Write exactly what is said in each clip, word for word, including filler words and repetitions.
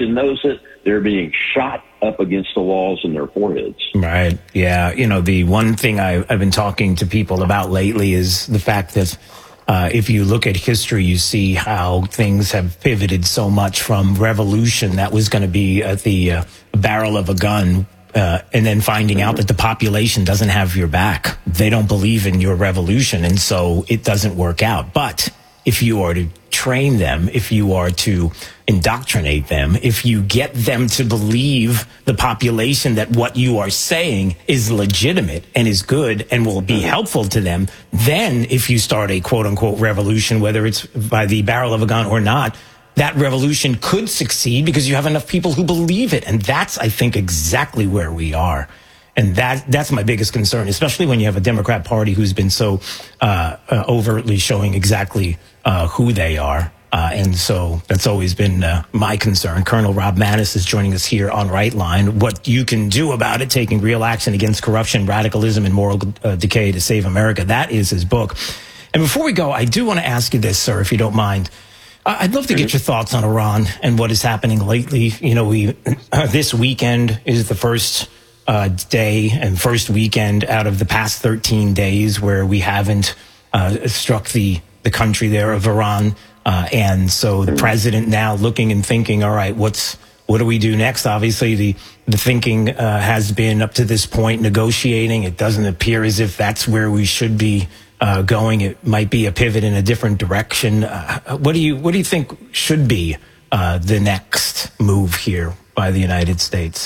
nation knows it. They're being shot up against the walls in their foreheads. Right. Yeah. You know, the one thing I, I've been talking to people about lately is the fact that uh, if you look at history, you see how things have pivoted so much from revolution that was going to be at the uh, barrel of a gun. Uh, and then finding out that the population doesn't have your back. They don't believe in your revolution. And so it doesn't work out. But if you are to train them, if you are to indoctrinate them, if you get them to believe the population that what you are saying is legitimate and is good and will be helpful to them, then if you start a quote unquote revolution, whether it's by the barrel of a gun or not, that revolution could succeed because you have enough people who believe it. And that's, I think, exactly where we are. And that that's my biggest concern, especially when you have a Democrat Party who's been so uh, uh, overtly showing exactly uh, who they are. Uh, and so that's always been uh, my concern. Colonel Rob Maness is joining us here on Right Line. What you can do about it, taking real action against corruption, radicalism, and moral uh, decay to save America. That is his book. And before we go, I do want to ask you this, sir, if you don't mind. I'd love to get your thoughts on Iran and what is happening lately. You know, we uh, this weekend is the first uh, day and first weekend out of the past thirteen days where we haven't uh, struck the, the country there of Iran. Uh, and so the president now looking and thinking, all right, what's what do we do next? Obviously, the, the thinking uh, has been up to this point negotiating. It doesn't appear as if that's where we should be Uh, going. It might be a pivot in a different direction. Uh, what do you what do you think should be uh, the next move here by the United States?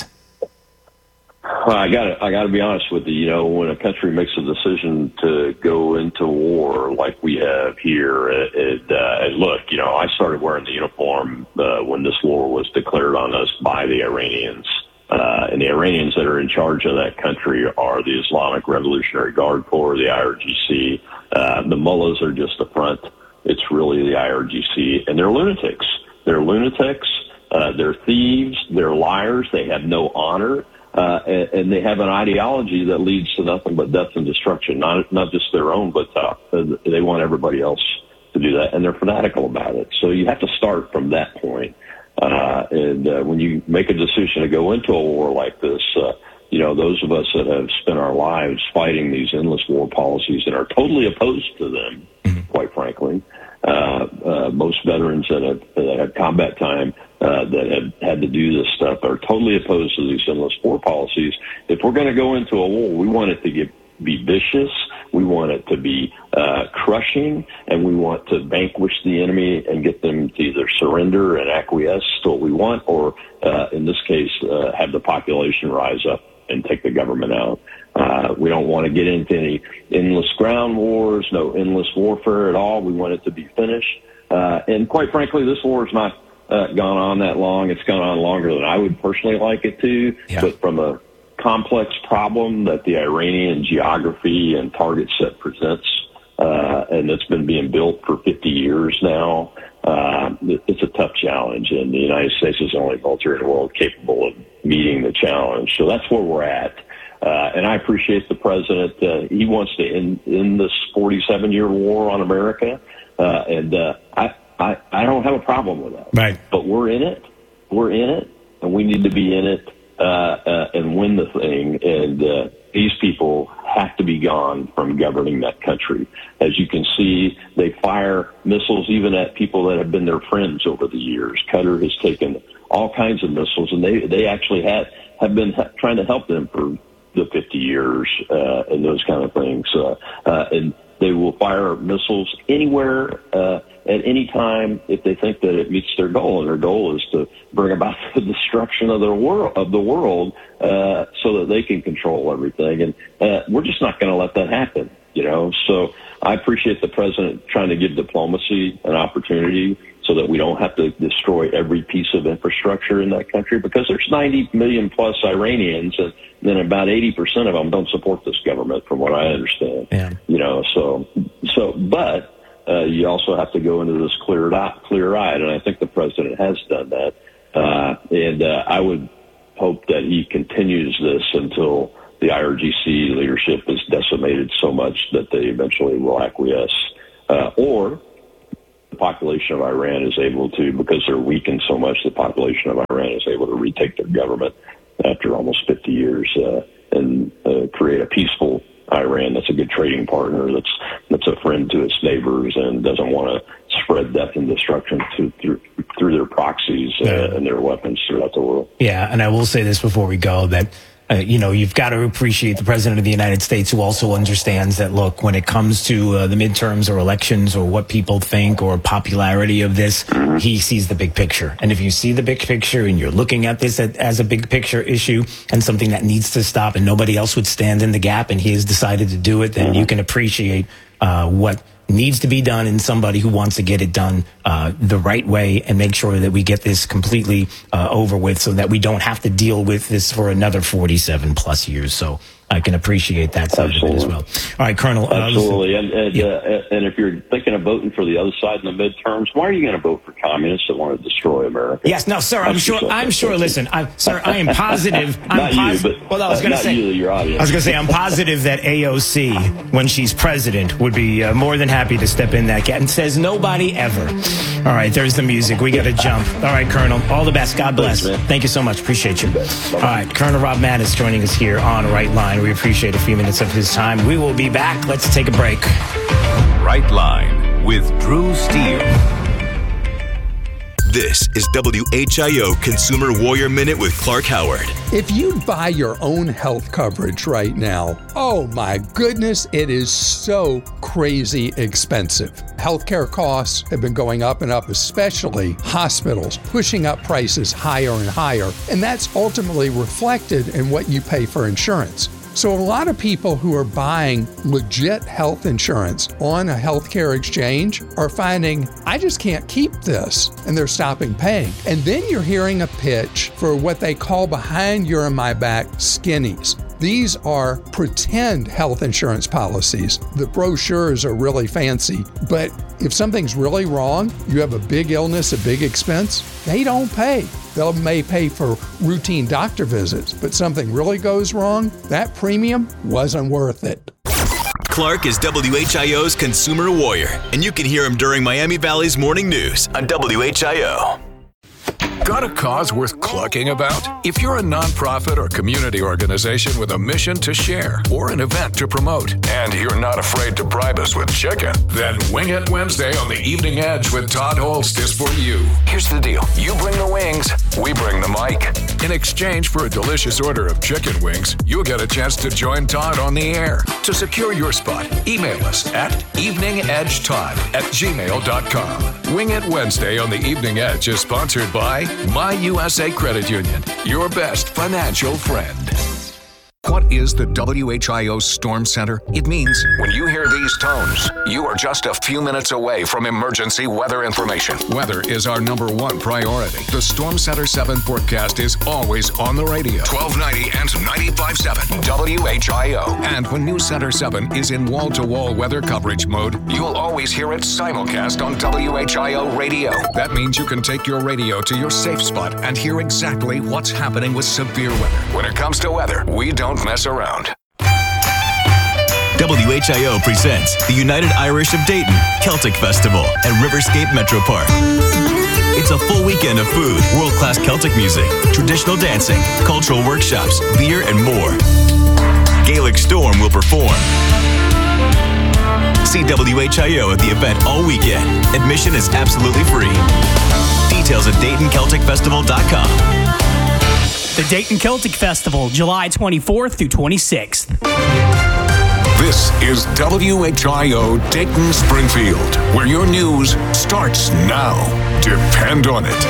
Well, I got I got to be honest with you. You know, when a country makes a decision to go into war like we have here, it, it, uh, and look, you know, I started wearing the uniform uh, when this war was declared on us by the Iranians. Uh, and the Iranians that are in charge of that country are the Islamic Revolutionary Guard Corps, the I R G C. Uh, the mullahs are just the front. It's really the I R G C. And they're lunatics. They're lunatics. Uh, they're thieves. They're liars. They have no honor. Uh, and, and they have an ideology that leads to nothing but death and destruction, not, not just their own, but uh, they want everybody else to do that. And they're fanatical about it. So you have to start from that point. Uh, and uh, when you make a decision to go into a war like this, uh, you know, those of us that have spent our lives fighting these endless war policies and are totally opposed to them, mm-hmm. quite frankly, uh, uh, most veterans that have, that have combat time uh, that have had to do this stuff are totally opposed to these endless war policies. If we're going to go into a war, we want it to get be vicious. We want it to be uh, crushing, and we want to vanquish the enemy and get them to either surrender and acquiesce to what we want, or uh, in this case, uh, have the population rise up and take the government out. Uh, we don't want to get into any endless ground wars, no endless warfare at all. We want it to be finished. Uh, and quite frankly, this war has not uh, gone on that long. It's gone on longer than I would personally like it to, yeah. But from a complex problem that the Iranian geography and target set presents, uh, and it's been being built for fifty years now. Uh, it's a tough challenge, and the United States is the only military in the world capable of meeting the challenge. So that's where we're at. Uh, and I appreciate the president. Uh, he wants to end, end this forty-seven year war on America. Uh, and uh, I, I, I don't have a problem with that. Right. But we're in it. We're in it, and we need to be in it. Uh, uh, and win the thing, and uh, these people have to be gone from governing that country. As you can see, they fire missiles even at people that have been their friends over the years. Qatar has taken all kinds of missiles, and they, they actually have, have been ha- trying to help them for the fifty years uh, and those kind of things. Uh, uh, and they will fire missiles anywhere uh, at any time if they think that it meets their goal, and their goal is to bring about the destruction of the world, of the world, uh, so that they can control everything. And uh, we're just not going to let that happen, you know. So I appreciate the president trying to give diplomacy an opportunity so that we don't have to destroy every piece of infrastructure in that country, because there's ninety million plus Iranians, and then about eighty percent of them don't support this government, from what I understand. Yeah. You know, so, so, but uh, you also have to go into this clear clear-eyed, and I think the president has done that. Uh, and uh, I would hope that he continues this until the I R G C leadership is decimated so much that they eventually will acquiesce. Uh, or the population of Iran is able to, because they're weakened so much, the population of Iran is able to retake their government after almost fifty years uh, and uh, create a peaceful Iran that's a good trading partner, that's that's a friend to its neighbors, and doesn't want to spread death and destruction to, through through their proxies uh, yeah. and their weapons throughout the world. Yeah, and I will say this before we go, that Uh, you know, you've got to appreciate the president of the United States, who also understands that, look, when it comes to uh, the midterms or elections or what people think or popularity of this, mm-hmm. he sees the big picture. And if you see the big picture and you're looking at this at, as a big picture issue and something that needs to stop and nobody else would stand in the gap, and he has decided to do it, then mm-hmm. you can appreciate uh, what needs to be done in somebody who wants to get it done uh, the right way and make sure that we get this completely uh, over with so that we don't have to deal with this for another forty-seven plus years. So I can appreciate that side Absolutely. Of it as well. All right, Colonel. Uh, Absolutely. And and, yeah. uh, and if you're thinking of voting for the other side in the midterms, why are you going to vote for communists that want to destroy America? Yes, no, sir. I'm That's sure. I'm sure. Listen, I'm, sir, I am positive. I'm not pos- you, but well, I was going to say. You, your audience. I was going to say I'm positive that A O C, when she's president, would be uh, more than happy to step in that gap, and says nobody ever. All right, there's the music. We got to jump. All right, Colonel. All the best. God bless. Thanks, Thank you so much. Appreciate you. All right, Colonel Rob Mattis joining us here on Right Line. We appreciate a few minutes of his time. We will be back. Let's take a break. Right Line with Drew Steele. This is W H I O Consumer Warrior Minute with Clark Howard. If you buy your own health coverage right now, oh my goodness, it is so crazy expensive. Healthcare costs have been going up and up, especially hospitals, pushing up prices higher and higher, and that's ultimately reflected in what you pay for insurance. So a lot of people who are buying legit health insurance on a healthcare exchange are finding, I just can't keep this, and they're stopping paying. And then you're hearing a pitch for what they call behind your and my back skinnies. These are pretend health insurance policies. The brochures are really fancy, but if something's really wrong, you have a big illness, a big expense, they don't pay. They may pay for routine doctor visits, but something really goes wrong, that premium wasn't worth it. Clark is W H I O's Consumer Warrior, and you can hear him during Miami Valley's Morning News on W H I O. Got a cause worth clucking about? If you're a nonprofit or community organization with a mission to share or an event to promote, and you're not afraid to bribe us with chicken, then Wing It Wednesday on the Evening Edge with Todd Holst is for you. Here's the deal. You bring the wings, we bring the mic. In exchange for a delicious order of chicken wings, you'll get a chance to join Todd on the air. To secure your spot, email us at eveningedgetodd at gmail dot com. Wing It Wednesday on the Evening Edge is sponsored by My U S A Credit Union, your best financial friend. What is the W H I O Storm Center? It means when you hear these tones, you are just a few minutes away from emergency weather information. Weather is our number one priority. The Storm Center seven forecast is always on the radio. twelve ninety and ninety-five point seven W H I O. And when News Center seven is in wall-to-wall weather coverage mode, you'll always hear it simulcast on W H I O radio. That means you can take your radio to your safe spot and hear exactly what's happening with severe weather. When it comes to weather, we don't mess around. W H I O presents the United Irish of Dayton Celtic Festival at Riverscape Metro Park. It's a full weekend of food, world-class Celtic music, traditional dancing, cultural workshops, beer, and more. Gaelic Storm will perform. See W H I O at the event all weekend. Admission is absolutely free. Details at Dayton Celtic Festival dot com. The Dayton Celtic Festival, July twenty-fourth through twenty-sixth. This is W H I O Dayton Springfield, where your news starts now. Depend on it.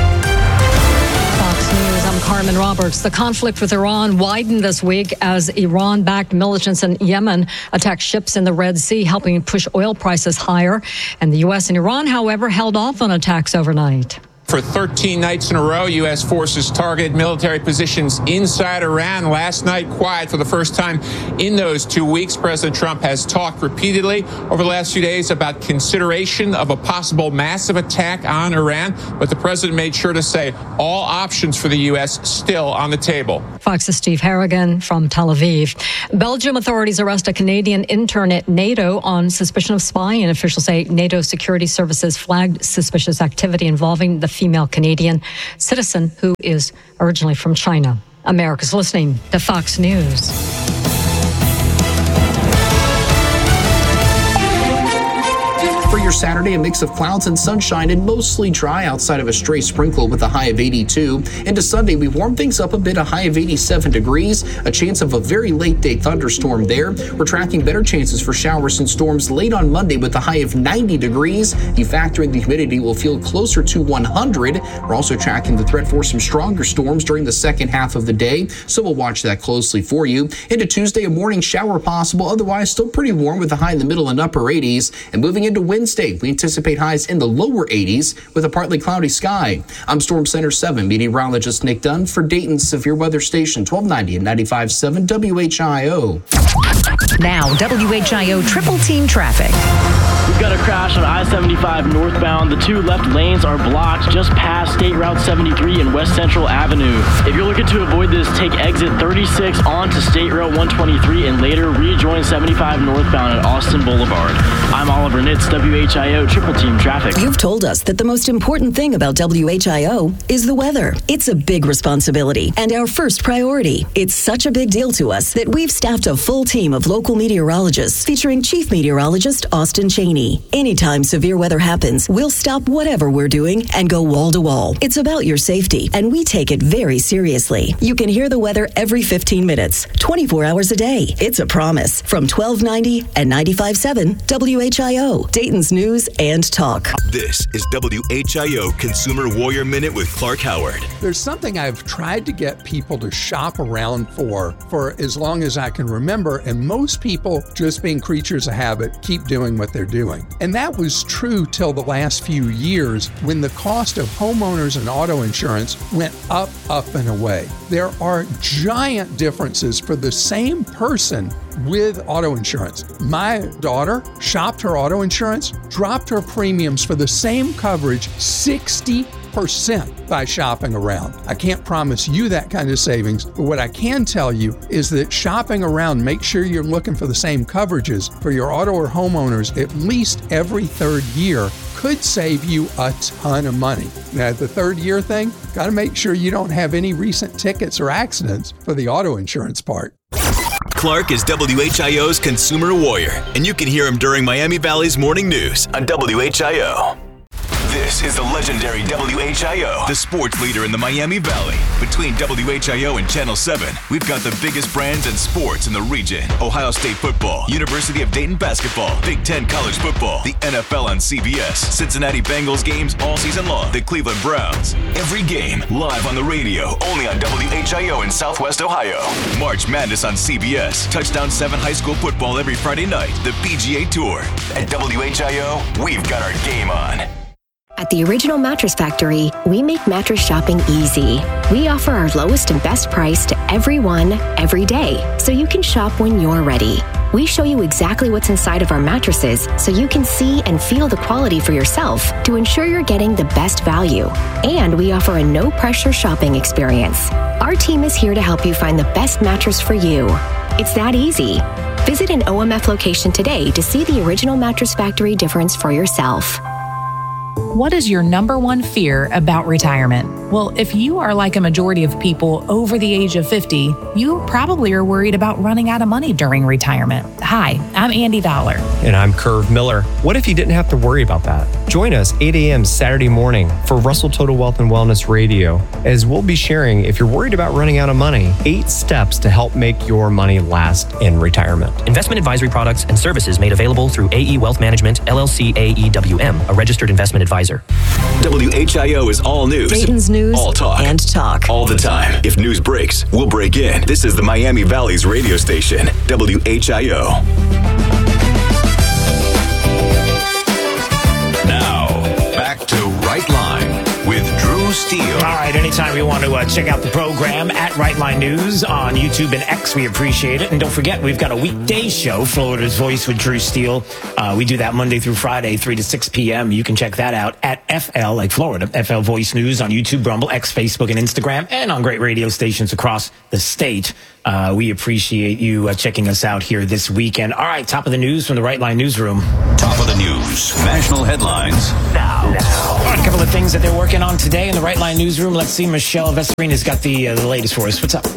Fox News, I'm Carmen Roberts. The conflict with Iran widened this week as Iran-backed militants in Yemen attacked ships in the Red Sea, helping push oil prices higher. And the U S and Iran, however, held off on attacks overnight. For thirteen nights in a row, U S forces targeted military positions inside Iran. Last night, quiet for the first time in those two weeks. President Trump has talked repeatedly over the last few days about consideration of a possible massive attack on Iran. But the president made sure to say all options for the U S still on the table. Fox's Steve Harrigan from Tel Aviv. Belgium authorities arrest a Canadian intern at NATO on suspicion of spying. Officials say NATO security services flagged suspicious activity involving the female Canadian citizen who is originally from China. America's listening to Fox News. For your Saturday, a mix of clouds and sunshine and mostly dry outside of a stray sprinkle with a high of eighty-two. Into Sunday, we warm things up a bit, a high of eighty-seven degrees, a chance of a very late day thunderstorm there. We're tracking better chances for showers and storms late on Monday with a high of ninety degrees. You factor in the humidity, will feel closer to one hundred. We're also tracking the threat for some stronger storms during the second half of the day, so we'll watch that closely for you. Into Tuesday, a morning shower possible, otherwise still pretty warm with a high in the middle and upper eighties. And moving into Wednesday, we anticipate highs in the lower eighties with a partly cloudy sky. I'm Storm Center seven meteorologist Nick Dunn for Dayton's Severe Weather Station, twelve ninety and ninety-five point seven W H I O. Now, W H I O triple team traffic. We've got a crash on I seventy-five northbound. The two left lanes are blocked just past State Route seventy-three and West Central Avenue. If you're looking to avoid this, take exit thirty-six onto State Route one twenty-three and later rejoin seventy-five northbound at Austin Boulevard. I'm Oliver Nitz, W H I O Triple Team Traffic. You've told us that the most important thing about W H I O is the weather. It's a big responsibility and our first priority. It's such a big deal to us that we've staffed a full team of local meteorologists featuring Chief Meteorologist Austin Cheney. Anytime severe weather happens, we'll stop whatever we're doing and go wall to wall. It's about your safety, and we take it very seriously. You can hear the weather every fifteen minutes, twenty-four hours a day. It's a promise from twelve ninety and ninety-five point seven W H I O, Dayton's News and Talk. This is W H I O Consumer Warrior Minute with Clark Howard. There's something I've tried to get people to shop around for for as long as I can remember, and most people, just being creatures of habit, keep doing what they're doing. And that was true till the last few years when the cost of homeowners and auto insurance went up, up and away. There are giant differences for the same person with auto insurance. My daughter shopped her auto insurance, dropped her premiums for the same coverage sixty percent by shopping around. I can't promise you that kind of savings, but what I can tell you is that shopping around, make sure you're looking for the same coverages for your auto or homeowners at least every third year could save you a ton of money. Now, the third year thing, got to make sure you don't have any recent tickets or accidents for the auto insurance part. Clark is W H I O's Consumer Warrior, and you can hear him during Miami Valley's Morning News on W H I O. This is the legendary W H I O, the sports leader in the Miami Valley. Between W H I O and Channel seven, we've got the biggest brands and sports in the region. Ohio State football, University of Dayton basketball, Big Ten college football, the N F L on C B S, Cincinnati Bengals games all season long, the Cleveland Browns. Every game live on the radio, only on W H I O in Southwest Ohio. March Madness on C B S, Touchdown seven high school football every Friday night, the P G A Tour. At W H I O, we've got our game on. At the Original Mattress Factory, we make mattress shopping easy. We offer our lowest and best price to everyone, every day, so you can shop when you're ready. We show you exactly what's inside of our mattresses so you can see and feel the quality for yourself to ensure you're getting the best value. And we offer a no-pressure shopping experience. Our team is here to help you find the best mattress for you. It's that easy. Visit an O M F location today to see the Original Mattress Factory difference for yourself. What is your number one fear about retirement? Well, if you are like a majority of people over the age of fifty, you probably are worried about running out of money during retirement. Hi, I'm Andy Dollar. And I'm Curve Miller. What if you didn't have to worry about that? Join us eight a.m. Saturday morning for Russell Total Wealth and Wellness Radio, as we'll be sharing, if you're worried about running out of money, eight steps to help make your money last in retirement. Investment advisory products and services made available through A E Wealth Management, L L C A E W M, a registered investment advisor. W H I O is all news. Dayton's News all talk. and Talk. All the time. If news breaks, we'll break in. This is the Miami Valley's radio station, W H I O. Now, back to Right Line with Drew Steele. All right, anytime you want to uh, check out the program at Right Line News on YouTube and X, we appreciate it. And don't forget, we've got a weekday show, Florida's Voice with Drew Steele. Uh, we do that Monday through Friday, three to six p.m. You can check that out at F L, like Florida, F L Voice News on YouTube, Rumble, X, Facebook, and Instagram, and on great radio stations across the state. Uh, we appreciate you uh, checking us out here this weekend. All right, top of the news from the Right Line Newsroom. Top of the news. National headlines. Now. now. All right, a couple of things that they're working on today in the Right Line Newsroom. Let's see. Michelle Vesperina's got the, uh, the latest for us. What's up?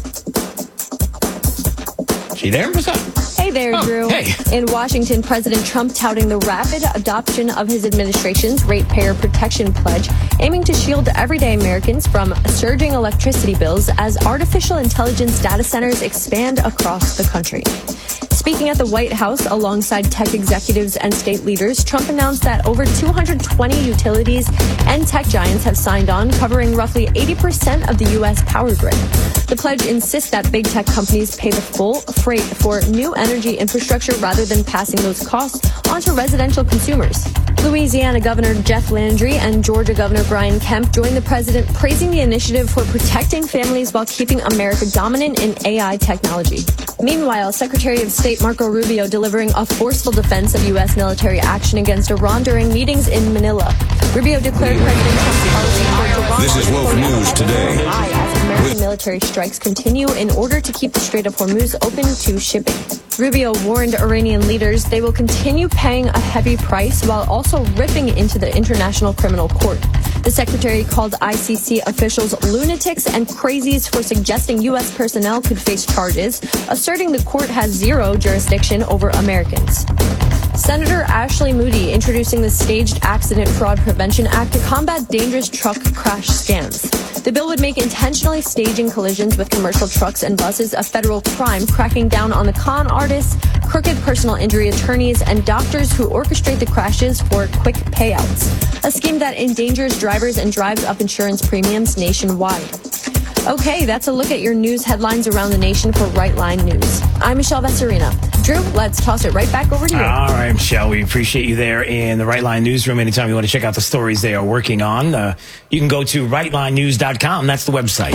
She there? What's up? Hey there, oh, Drew. Hey. In Washington, President Trump touting the rapid adoption of his administration's ratepayer protection pledge, aiming to shield everyday Americans from surging electricity bills as artificial intelligence data centers expand across the country. Speaking at the White House alongside tech executives and state leaders, Trump announced that over two hundred twenty utilities and tech giants have signed on, covering roughly eighty percent of the U S power grid. The pledge insists that big tech companies pay the full freight for new energy infrastructure rather than passing those costs onto residential consumers. Louisiana Governor Jeff Landry and Georgia Governor Brian Kemp joined the president praising the initiative for protecting families while keeping America dominant in A I technology. Meanwhile, Secretary of State Marco Rubio delivering a forceful defense of U S military action against Iran during meetings in Manila. Rubio declared President Trump's policy towards Iran. This is Wolf News today. As American military strikes continue in order to keep the Strait of Hormuz open to shipping. Rubio warned Iranian leaders they will continue paying a heavy price while also ripping into the International Criminal Court. The secretary called I C C officials lunatics and crazies for suggesting U S personnel could face charges, asserting the court has zero jurisdiction over Americans. Senator Ashley Moody introducing the Staged Accident Fraud Prevention Act to combat dangerous truck crash scams. The bill would make intentionally staging collisions with commercial trucks and buses a federal crime, cracking down on the con artists, crooked personal injury attorneys, and doctors who orchestrate the crashes for quick payouts. A scheme that endangers drivers and drives up insurance premiums nationwide. Okay, that's a look at your news headlines around the nation for Right Line News. I'm Michelle Vesperina. Drew, let's toss it right back over to you. All right, Michelle, we appreciate you there in the Right Line Newsroom. Anytime you want to check out the stories they are working on, uh, you can go to right line news dot com. That's the website.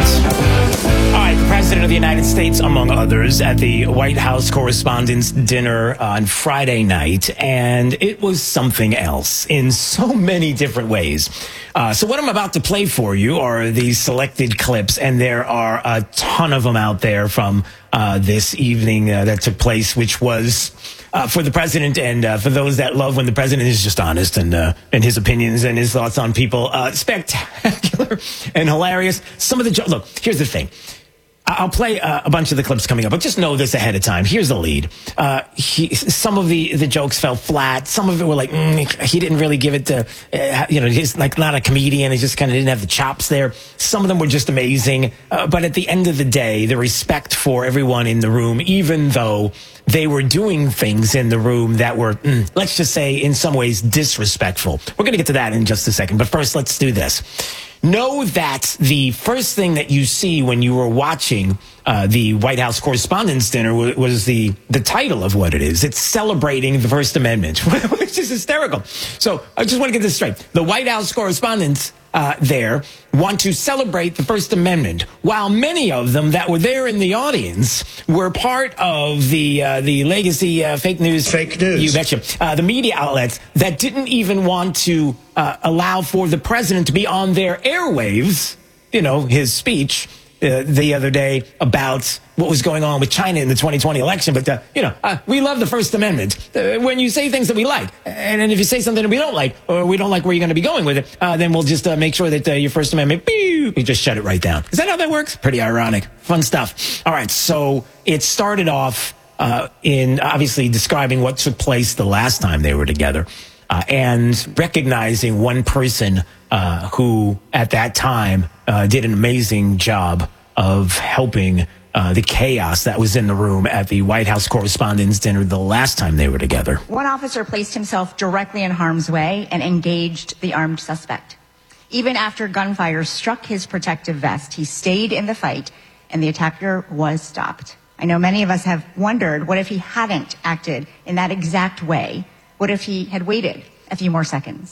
All right, the President of the United States, among others, at the White House Correspondents' Dinner on Friday night, and it was something else in so many different ways. Uh, so what I'm about to play for you are these selected clips, and there are a ton of them out there from uh, this evening uh, that took place, which was uh, for the president and uh, for those that love when the president is just honest and uh, and his opinions and his thoughts on people. Uh, spectacular and hilarious. Some of the jo- look. Here's the thing. I'll play uh, a bunch of the clips coming up, but just know this ahead of time. Here's the lead. Uh, he, some of the, the jokes fell flat. Some of it were like, mm, he didn't really give it to, uh, you know, he's like not a comedian. He just kind of didn't have the chops there. Some of them were just amazing. Uh, but at the end of the day, the respect for everyone in the room, even though they were doing things in the room that were, mm, let's just say, in some ways disrespectful. We're going to get to that in just a second. But first, let's do this. Know that the first thing that you see when you were watching uh, the White House Correspondents' Dinner was, was the, the title of what it is. It's celebrating the First Amendment, which is hysterical. So I just want to get this straight. The White House correspondents uh, there want to celebrate the First Amendment, while many of them that were there in the audience were part of the uh, the legacy uh, fake news. Fake news. You betcha. Uh, the media outlets that didn't even want to uh, allow for the president to be on their airwaves, you know, his speech uh, the other day about what was going on with China in the twenty twenty election. But, uh, you know, uh, we love the First Amendment. Uh, when you say things that we like, and, and if you say something that we don't like, or we don't like where you're going to be going with it, uh, then we'll just uh, make sure that uh, your First Amendment, pew, you just shut it right down. Is that how that works? Pretty ironic. Fun stuff. All right, so it started off uh, in obviously describing what took place the last time they were together. Uh, and recognizing one person uh, who, at that time, uh, did an amazing job of helping uh, the chaos that was in the room at the White House Correspondents' Dinner the last time they were together. One officer placed himself directly in harm's way and engaged the armed suspect. Even after gunfire struck his protective vest, he stayed in the fight, and the attacker was stopped. I know many of us have wondered, what if he hadn't acted in that exact way? What if he had waited a few more seconds?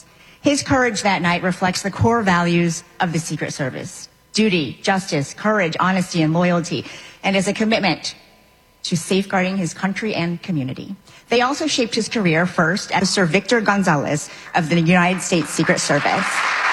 His courage that night reflects the core values of the Secret Service: duty, justice, courage, honesty, and loyalty, and is a commitment to safeguarding his country and community. They also shaped his career first as Sir Victor Gonzalez of the United States Secret Service.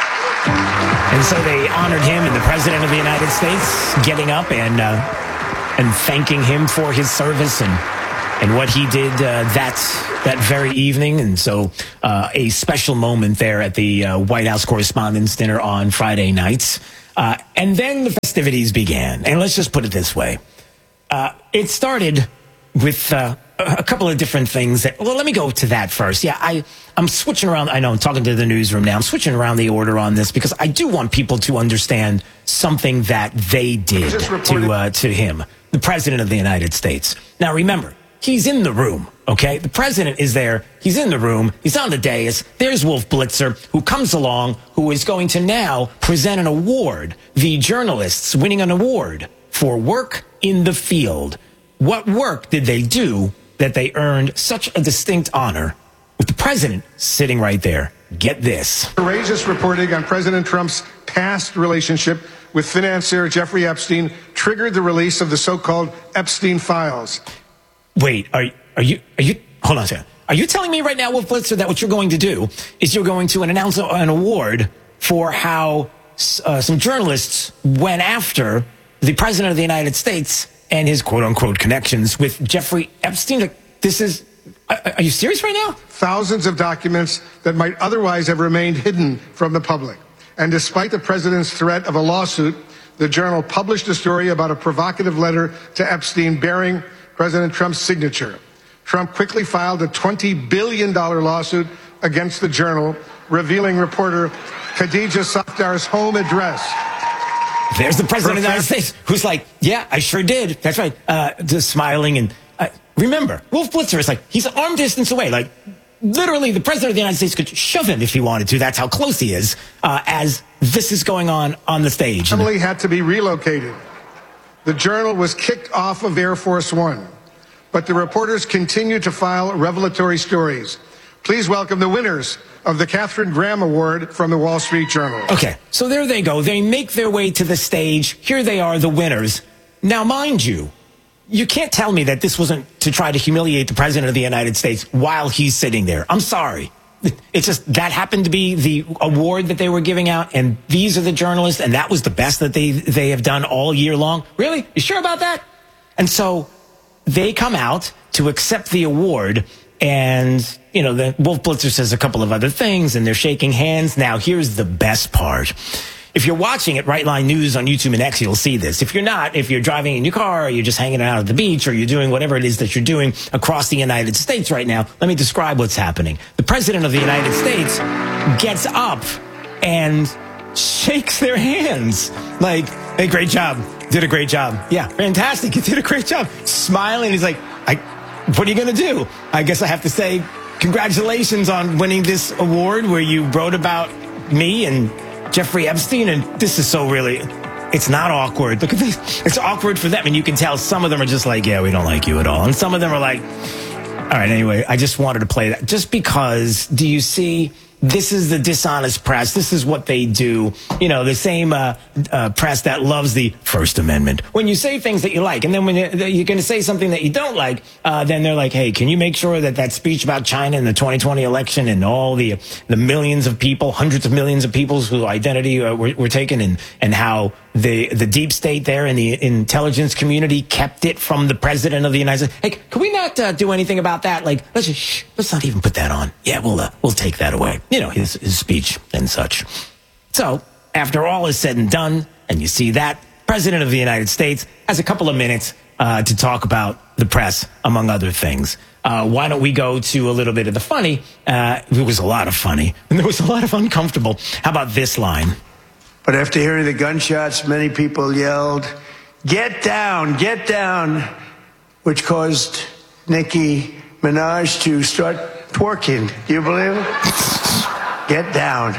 And so they honored him and the President of the United States getting up and uh, and thanking him for his service and and what he did uh, that that very evening. And so uh, a special moment there at the uh, White House Correspondents' Dinner on Friday nights. Uh, and then the festivities began. And let's just put it this way. Uh, it started with uh, a couple of different things. That, well, let me go to that first. Yeah, I, I'm switching around. I know I'm talking to the newsroom now. I'm switching around the order on this because I do want people to understand something that they did to uh, to him, the President of the United States. Now, remember, he's in the room, okay? The President is there. He's in the room. He's on the dais. There's Wolf Blitzer, who comes along, who is going to now present an award. The journalists winning an award for work in the field. What work did they do that they earned such a distinct honor with the president sitting right there? Get this. Courageous reporting on President Trump's past relationship with financier Jeffrey Epstein triggered the release of the so-called Epstein files. Wait, are, are you, are you, hold on a second. Are you telling me right now, Wolf Blitzer, that what you're going to do is you're going to announce an award for how uh, some journalists went after the President of the United States and his quote-unquote connections with Jeffrey Epstein? Like, this is, are you serious right now? Thousands of documents that might otherwise have remained hidden from the public. And despite the president's threat of a lawsuit, the Journal published a story about a provocative letter to Epstein bearing President Trump's signature. Trump quickly filed a twenty billion dollars lawsuit against the Journal, revealing reporter Khadija Safdar's home address. There's the President of the United States, who's like, yeah, I sure did. That's right. Uh, just smiling. And uh, remember, Wolf Blitzer is like, he's arm distance away. Like, literally, the President of the United States could shove him if he wanted to. That's how close he is uh, as this is going on on the stage. Emily had to be relocated. The Journal was kicked off of Air Force One, but the reporters continued to file revelatory stories. Please welcome the winners of the Katharine Graham Award from the Wall Street Journal. Okay, so there they go. They make their way to the stage. Here they are, the winners. Now, mind you, you can't tell me that this wasn't to try to humiliate the President of the United States while he's sitting there. I'm sorry. It's just that happened to be the award that they were giving out, and these are the journalists, and that was the best that they they have done all year long. Really? You sure about that? And so they come out to accept the award, and, you know, the Wolf Blitzer says a couple of other things, and they're shaking hands. Now, here's the best part. If you're watching at Right Line News on YouTube and X, you'll see this. If you're not, if you're driving in your car, or you're just hanging out at the beach, or you're doing whatever it is that you're doing across the United States right now, let me describe what's happening. The President of the United States gets up and shakes their hands. Like, hey, great job. Did a great job. Yeah, fantastic. You did a great job. Smiling. He's like, I, what are you going to do? I guess I have to say congratulations on winning this award where you wrote about me and Jeffrey Epstein, and this is so really, it's not awkward. Look at this. It's awkward for them, and you can tell some of them are just like, yeah, we don't like you at all. And some of them are like, all right, anyway, I just wanted to play that. Just because, do you see, this is the dishonest press. This is what they do. You know, the same uh, uh, press that loves the First Amendment. When you say things that you like, and then when you're, you're going to say something that you don't like, uh, then they're like, hey, can you make sure that that speech about China in the twenty twenty election and all the the millions of people, hundreds of millions of people whose identity uh, were, were taken, and, and how the the deep state there and the intelligence community kept it from the President of the United States. Hey, can we not uh, do anything about that? Like, let's just, shh, let's not even put that on. Yeah, we'll uh, we'll take that away. You know, his, his speech and such. So, after all is said and done, and you see that, President of the United States has a couple of minutes uh, to talk about the press, among other things. Uh, why don't we go to a little bit of the funny? Uh, there was a lot of funny, and there was a lot of uncomfortable. How about this line? But after hearing the gunshots, many people yelled, "Get down, get down," which caused Nicki Minaj to start twerking. Do you believe it? Get down.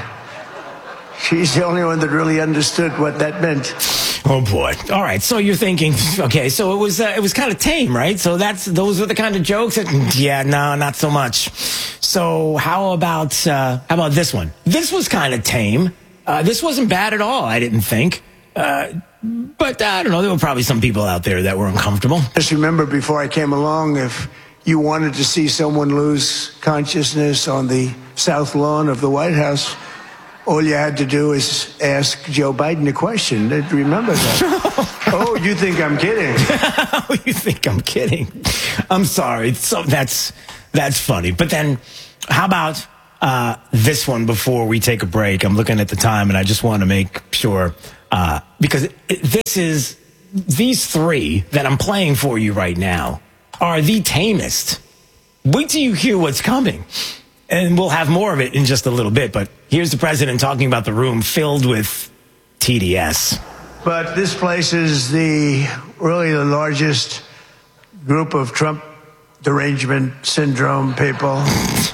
She's the only one that really understood what that meant. Oh boy! All right, so you're thinking, okay, so it was uh, it was kind of tame, right? So that's those were the kind of jokes that, yeah, no, not so much. So how about uh, how about this one? This was kind of tame. Uh, this wasn't bad at all, I didn't think. Uh, but uh, I don't know, there were probably some people out there that were uncomfortable. Just remember, before I came along, if you wanted to see someone lose consciousness on the south lawn of the White House, all you had to do is ask Joe Biden a question. Remember that? Oh, you think I'm kidding? Oh, you think I'm kidding? I'm sorry. So that's that's funny. But then, how about uh, this one before we take a break? I'm looking at the time, and I just want to make sure uh, because it, it, this is these three that I'm playing for you right now are the tamest. Wait till you hear what's coming. And we'll have more of it in just a little bit. But here's the president talking about the room filled with T D S. But this place is the really the largest group of Trump derangement syndrome people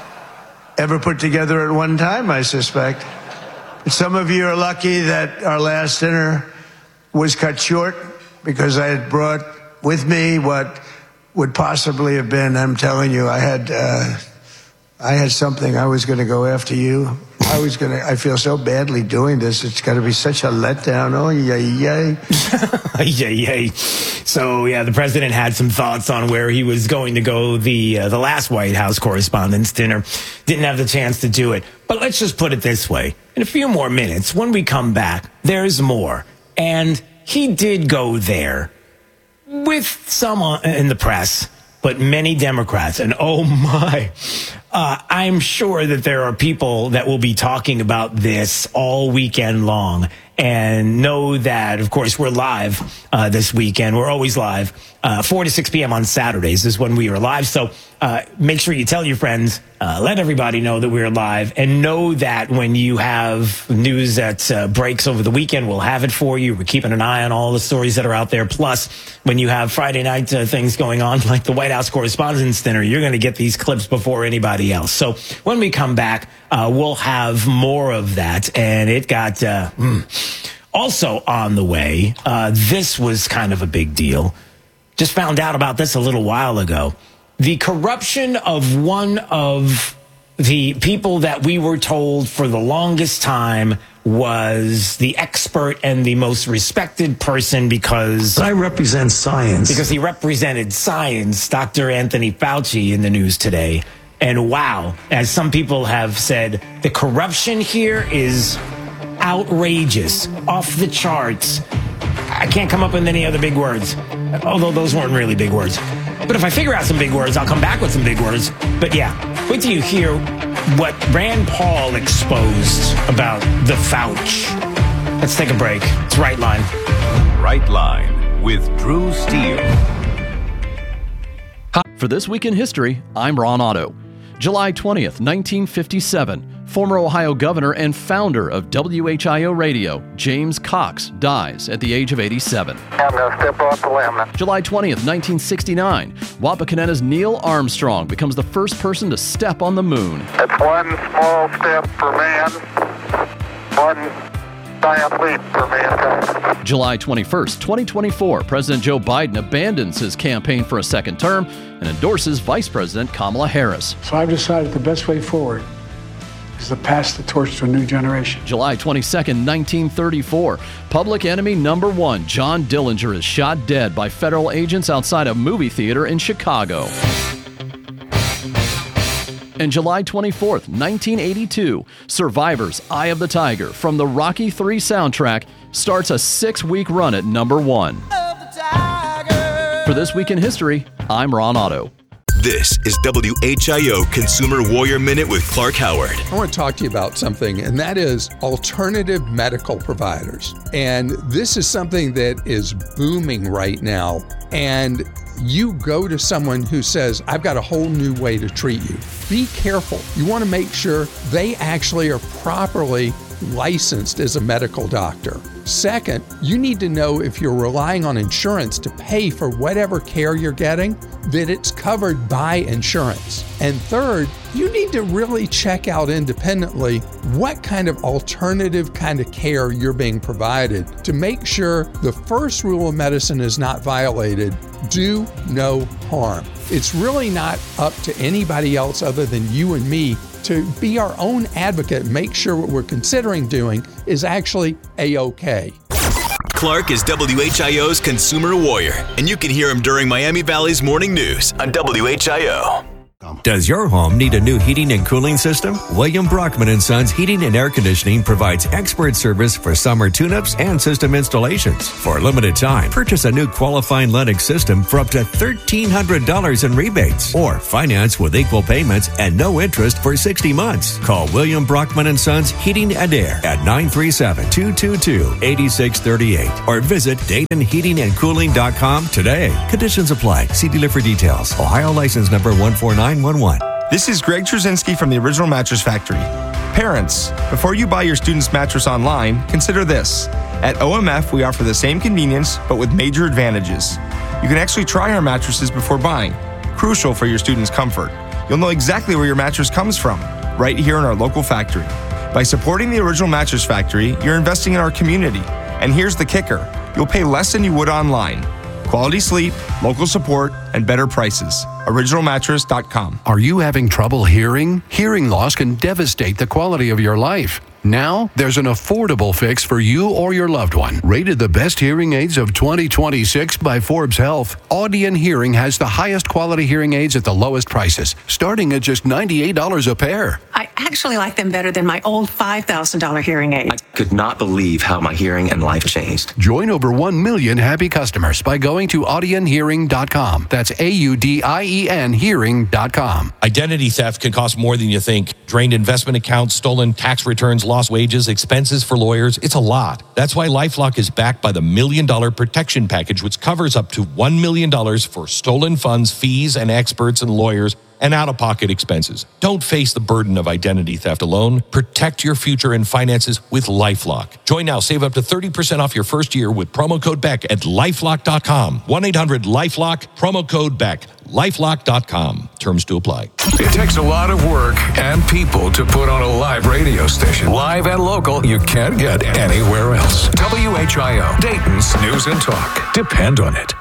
ever put together at one time, I suspect. Some of you are lucky that our last dinner was cut short because I had brought with me what would possibly have been, I'm telling you, I had... Uh, I had something. I was going to go after you. I was going to, I feel so badly doing this. It's got to be such a letdown. Oh, yay, yay. Yay, yay. So, yeah, the president had some thoughts on where he was going to go. The, uh, the last White House Correspondents' Dinner didn't have the chance to do it. But let's just put it this way. In a few more minutes, when we come back, there's more. And he did go there with some in the press, but many Democrats. And oh, my. Uh, I'm sure that there are people that will be talking about this all weekend long, and know that, of course, we're live uh, this weekend. We're always live. Uh, four to six p.m. on Saturdays is when we are live. So uh, make sure you tell your friends, uh, let everybody know that we're live, and know that when you have news that uh, breaks over the weekend, we'll have it for you. We're keeping an eye on all the stories that are out there. Plus, when you have Friday night uh, things going on, like the White House Correspondents' Dinner, you're going to get these clips before anybody else. So when we come back, uh, we'll have more of that. And it got uh, mm. also on the way. Uh, this was kind of a big deal. Just found out about this a little while ago. The corruption of one of the people that we were told for the longest time was the expert and the most respected person because I represent science. Because he represented science, Doctor Anthony Fauci, in the news today. And wow, as some people have said, the corruption here is outrageous, off the charts. I can't come up with any other big words, although those weren't really big words. But if I figure out some big words, I'll come back with some big words. But yeah, wait till you hear what Rand Paul exposed about the Fauci. Let's take a break. It's Right Line. Right Line with Drew Steele. For This Week in History, I'm Ron Otto. July twentieth, nineteen fifty-seven. Former Ohio governor and founder of W H I O Radio, James Cox, dies at the age of eighty-seven. I'm going to step off the limb. July twentieth, nineteen sixty-nine. Wapakoneta's Neil Armstrong becomes the first person to step on the moon. It's one small step for man, one giant leap for mankind. July twenty-first, twenty twenty-four. President Joe Biden abandons his campaign for a second term and endorses Vice President Kamala Harris. So I've decided the best way forward is to pass the torch to a new generation. July twenty-second, nineteen thirty-four. Public enemy number one, John Dillinger, is shot dead by federal agents outside a movie theater in Chicago. And July twenty-fourth, nineteen eighty-two, Survivor's Eye of the Tiger from the Rocky three soundtrack starts a six-week run at number one. For This Week in History, I'm Ron Otto. This is W H I O Consumer Warrior Minute with Clark Howard. I want to talk to you about something, and that is alternative medical providers. And this is something that is booming right now. And you go to someone who says, I've got a whole new way to treat you. Be careful. You want to make sure they actually are properly licensed as a medical doctor. Second, you need to know if you're relying on insurance to pay for whatever care you're getting, that it's covered. covered by insurance. And third, you need to really check out independently what kind of alternative kind of care you're being provided to make sure the first rule of medicine is not violated: do no harm. It's really not up to anybody else other than you and me to be our own advocate and make sure what we're considering doing is actually A-OK. Clark is W H I O's consumer warrior, and you can hear him during Miami Valley's morning news on W H I O. Does your home need a new heating and cooling system? William Brockman and Sons Heating and Air Conditioning provides expert service for summer tune-ups and system installations. For a limited time, purchase a new qualifying Lennox system for up to thirteen hundred dollars in rebates, or finance with equal payments and no interest for sixty months. Call William Brockman and Sons Heating and Air at nine three seven, two two two, eight six three eight or visit Dayton Heating and Cooling dot com today. Conditions apply. See dealer for details. Ohio license number one four nine one one. This is Greg Trzynski from the Original Mattress Factory. Parents, before you buy your student's mattress online, consider this. At O M F, we offer the same convenience, but with major advantages. You can actually try our mattresses before buying, crucial for your student's comfort. You'll know exactly where your mattress comes from, right here in our local factory. By supporting the Original Mattress Factory, you're investing in our community. And here's the kicker. You'll pay less than you would online. Quality sleep, local support, and better prices. original mattress dot com. Are you having trouble hearing? Hearing loss can devastate the quality of your life. Now, there's an affordable fix for you or your loved one. Rated the best hearing aids of twenty twenty-six by Forbes Health, Audion Hearing has the highest quality hearing aids at the lowest prices, starting at just ninety-eight dollars a pair. I actually like them better than my old five thousand dollars hearing aid. I could not believe how my hearing and life changed. Join over one million happy customers by going to audion hearing dot com. That's A U D I E N hearing dot com. Identity theft can cost more than you think. Drained investment accounts, stolen tax returns, lost wages, expenses for lawyers. It's a lot. That's why LifeLock is backed by the Million Dollar Protection Package, which covers up to one million dollars for stolen funds, fees, and experts and lawyers, and out-of-pocket expenses. Don't face the burden of identity theft alone. Protect your future and finances with LifeLock. Join now. Save up to thirty percent off your first year with promo code Beck at lifelock dot com. one eight hundred lifelock, promo code Beck. lifelock dot com. Terms to apply. It takes a lot of work and people to put on a live radio station. Live and local, you can't get anywhere else. W H I O, Dayton's News and Talk. Depend on it.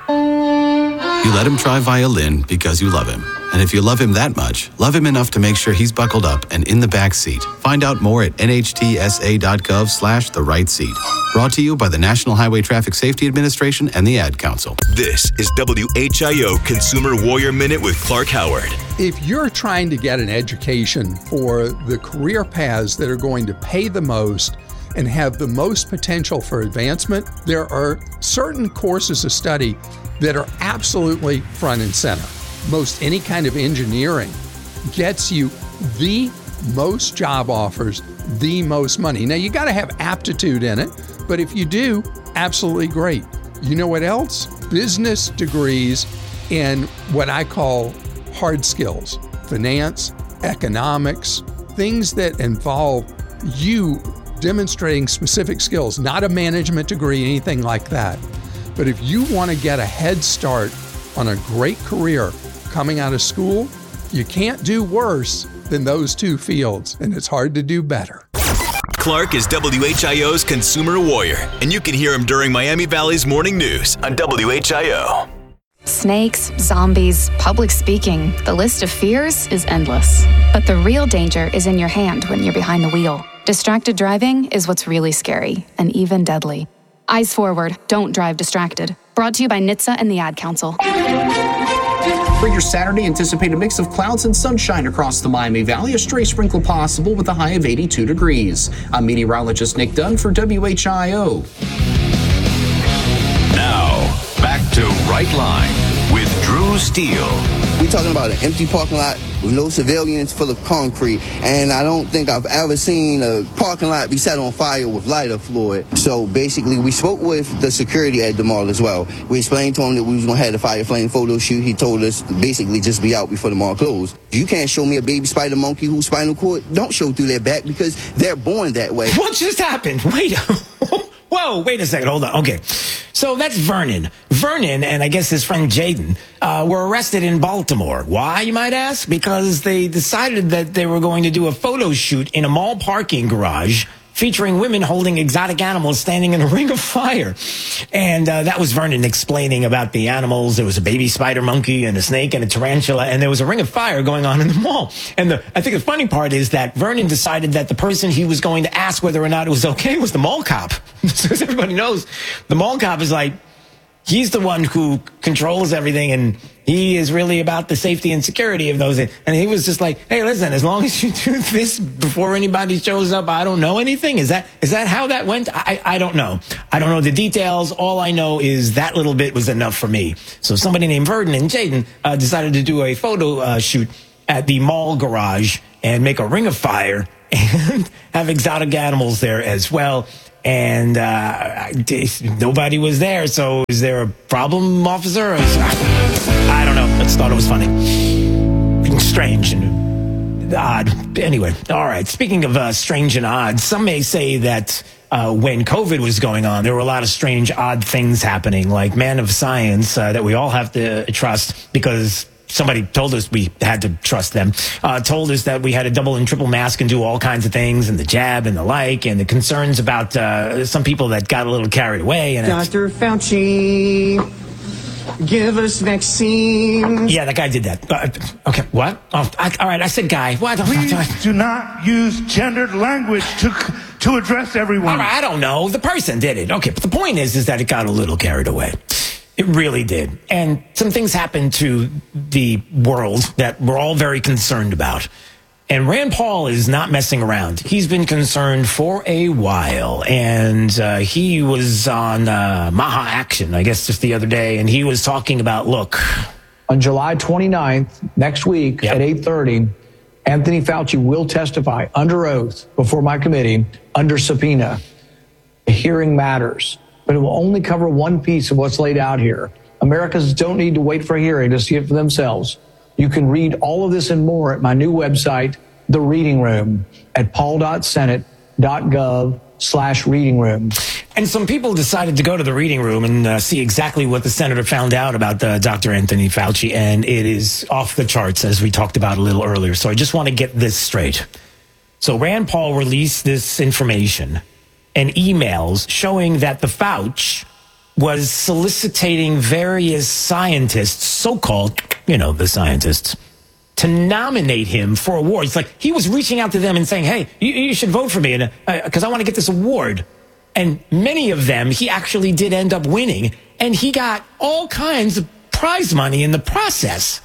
You let him try violin because you love him. And if you love him that much, love him enough to make sure he's buckled up and in the back seat. Find out more at N H T S A dot gov slash the right seat. Brought to you by the National Highway Traffic Safety Administration and the Ad Council. This is W H I O Consumer Warrior Minute with Clark Howard. If you're trying to get an education for the career paths that are going to pay the most and have the most potential for advancement, there are certain courses of study that are absolutely front and center. Most any kind of engineering gets you the most job offers, the most money. Now, you got to have aptitude in it, but if you do, absolutely great. You know what else? Business degrees in what I call hard skills, finance, economics, things that involve you demonstrating specific skills, not a management degree, anything like that. But if you want to get a head start on a great career coming out of school, you can't do worse than those two fields, and it's hard to do better. Clark is W H I O's Consumer Warrior, and you can hear him during Miami Valley's morning news on W H I O. Snakes, zombies, public speaking, the list of fears is endless. But the real danger is in your hand when you're behind the wheel. Distracted driving is what's really scary and even deadly. Eyes forward, don't drive distracted. Brought to you by N H T S A and the Ad Council. For your Saturday, anticipate a mix of clouds and sunshine across the Miami Valley. A stray sprinkle possible with a high of eighty-two degrees. I'm meteorologist Nick Dunn for W H I O. Now, back to Right Line with Drew Steele. We're talking about an empty parking lot with no civilians, full of concrete, and I don't think I've ever seen a parking lot be set on fire with lighter fluid. So basically, we spoke with the security at the mall as well. We explained to him that we was going to have the fire flame photo shoot. He told us to basically just be out before the mall closed. You can't show me a baby spider monkey whose spinal cord don't show through their back because they're born that way. What just happened? Wait. Whoa, wait a second. Hold on. Okay. So that's Vernon. Vernon and I guess his friend Jaden uh, were arrested in Baltimore. Why, you might ask? Because they decided that they were going to do a photo shoot in a mall parking garage featuring women holding exotic animals standing in a ring of fire. And uh, that was Vernon explaining about the animals. There was a baby spider monkey and a snake and a tarantula, and there was a ring of fire going on in the mall. And the, I think the funny part is that Vernon decided that the person he was going to ask whether or not it was okay was the mall cop. So as everybody knows, the mall cop is like, he's the one who controls everything, and he is really about the safety and security of those. And he was just like, hey, listen, as long as you do this before anybody shows up, I don't know anything. Is that is that how that went? I, I don't know. I don't know the details. All I know is that little bit was enough for me. So somebody named Vernon and Jaden uh, decided to do a photo uh, shoot at the mall garage and make a ring of fire and have exotic animals there as well. And uh, nobody was there. So is there a problem, officer? Is, I don't know. I just thought it was funny. Strange and odd. Anyway, all right. Speaking of uh, strange and odd, some may say that uh, when COVID was going on, there were a lot of strange, odd things happening, like Man of Science uh, that we all have to trust because somebody told us we had to trust them, uh, told us that we had to double and triple mask and do all kinds of things, and the jab and the like, and the concerns about uh, some people that got a little carried away. And Doctor Fauci, give us vaccines. Yeah, that guy did that. Uh, okay, what? Oh, I, all right, I said guy. What? Please do not use gendered language to to address everyone. All right, I don't know. The person did it. Okay, but the point is, is that it got a little carried away. It really did. And some things happened to the world that we're all very concerned about. And Rand Paul is not messing around. He's been concerned for a while. And uh, he was on uh, Maha Action, I guess, just the other day. And he was talking about, look. On July twenty-ninth, next week yep. at eight thirty, Anthony Fauci will testify under oath before my committee under subpoena. The hearing matters. But it will only cover one piece of what's laid out here. Americans don't need to wait for a hearing to see it for themselves. You can read all of this and more at my new website, The Reading Room, at paul.senate.gov slash reading room. And some people decided to go to the reading room and uh, see exactly what the senator found out about uh, Doctor Anthony Fauci, and it is off the charts, as we talked about a little earlier. So I just want to get this straight. So Rand Paul released this information and emails showing that the Fauci was soliciting various scientists, so-called, you know, the scientists, to nominate him for awards. Like, he was reaching out to them and saying, hey, you, you should vote for me because uh, I want to get this award. And many of them he actually did end up winning. And he got all kinds of prize money in the process.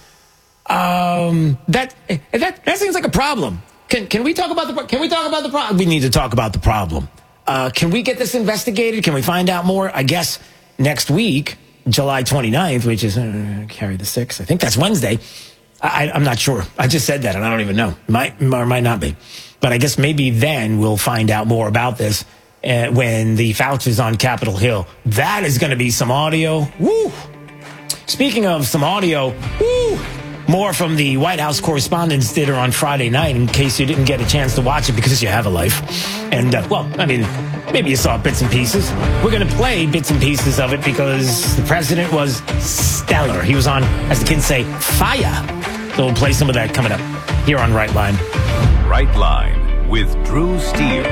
Um, that, that, that seems like a problem. Can, can we talk about the, can we talk about the problem? We need to talk about the problem. Uh, can we get this investigated? Can we find out more? I guess next week, July twenty-ninth, which is, uh, carry the sixth. I think that's Wednesday. I, I'm not sure. I just said that and I don't even know. Might or might not be. But I guess maybe then we'll find out more about this uh, when the Fauci is on Capitol Hill. That is going to be some audio. Woo! Speaking of some audio, woo! More from the White House Correspondents' Dinner on Friday night, in case you didn't get a chance to watch it because you have a life. And, uh, well, I mean, maybe you saw bits and pieces. We're going to play bits and pieces of it because the president was stellar. He was on, as the kids say, fire. So we'll play some of that coming up here on Right Line. Right Line with Drew Steele.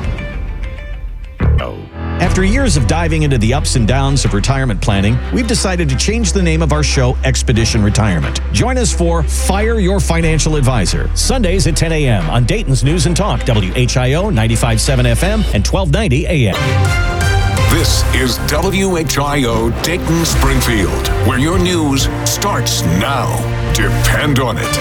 Oh. After years of diving into the ups and downs of retirement planning, we've decided to change the name of our show, Expedition Retirement. Join us for Fire Your Financial Advisor, Sundays at ten a.m. on Dayton's News and Talk, W H I O ninety-five point seven F M and twelve ninety A M. This is W H I O Dayton Springfield, where your news starts now. Depend on it.